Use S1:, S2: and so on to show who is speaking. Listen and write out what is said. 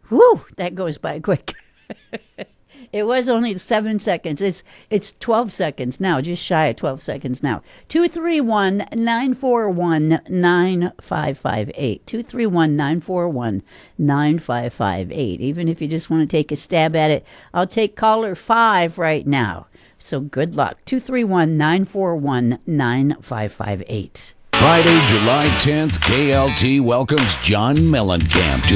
S1: Whew, that goes by quick. It was only 7 seconds. It's 12 seconds now, just shy of 12 seconds now. 231-941-9558. 231-941-9558. Even if you just want to take a stab at it, I'll take caller 5 right now. So good luck. 231-941-9558.
S2: Friday, July 10th, KLT welcomes John Mellencamp to